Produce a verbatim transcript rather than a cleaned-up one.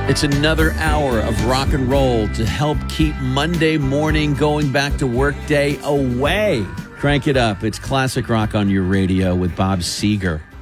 It's another hour of rock and roll to help keep Monday morning going back to work day away. Crank it up. It's classic rock on your radio with Bob Seger.